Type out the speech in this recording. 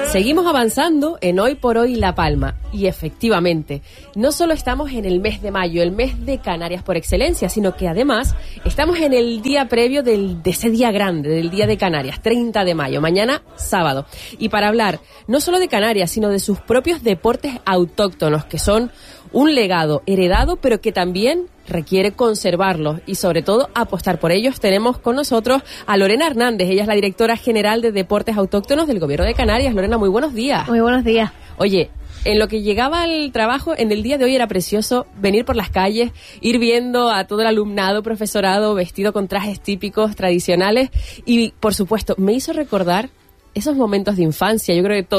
Seguimos avanzando en Hoy por Hoy La Palma y efectivamente, no solo estamos en el mes de mayo, el mes de Canarias por excelencia, sino que además estamos en el día previo de ese día grande, del Día de Canarias, 30 de mayo, mañana sábado. Y para hablar no solo de Canarias, sino de sus propios deportes autóctonos, que son un legado heredado, pero que también requiere conservarlos y sobre todo apostar por ellos. Tenemos con nosotros a Lorena Hernández, ella es la directora general de Deportes Autóctonos del Gobierno de Canarias. Lorena, muy buenos días. Muy buenos días. Oye, en lo que llegaba al trabajo, en el día de hoy era precioso venir por las calles, ir viendo a todo el alumnado, profesorado vestido con trajes típicos, tradicionales y, por supuesto, me hizo recordar esos momentos de infancia. Yo creo que